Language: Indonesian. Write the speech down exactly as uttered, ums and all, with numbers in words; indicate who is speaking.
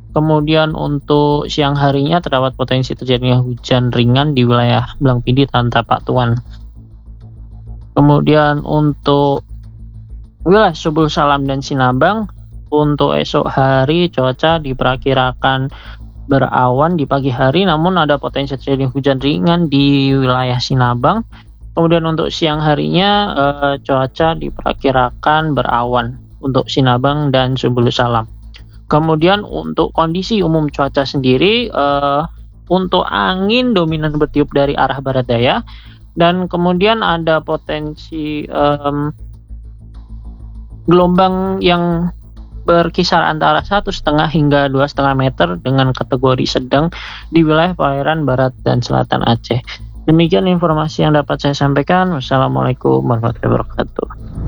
Speaker 1: Kemudian untuk siang harinya terdapat potensi terjadinya hujan ringan di wilayah Blangpidi, Tantra Patuan. Kemudian untuk wilayah Subul Salam dan Sinabang, untuk esok hari cuaca diperkirakan berawan di pagi hari, namun ada potensi terjadi hujan ringan di wilayah Sinabang. Kemudian untuk siang harinya eh, cuaca diperkirakan berawan untuk Sinabang dan Subul Salam. Kemudian untuk kondisi umum cuaca sendiri, eh, untuk angin dominan bertiup dari arah barat daya, dan kemudian ada potensi em, gelombang yang berkisar antara satu setengah hingga dua setengah meter dengan kategori sedang di wilayah perairan barat dan selatan Aceh. Demikian informasi yang dapat saya sampaikan. Wassalamualaikum warahmatullahi wabarakatuh.